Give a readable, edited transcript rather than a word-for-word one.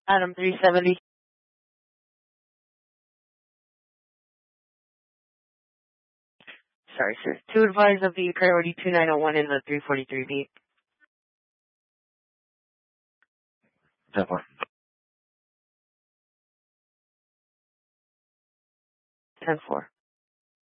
Adam 370. Sorry, sir. To advise of the priority 2901 in the 343 beat. 10-4. 10-4.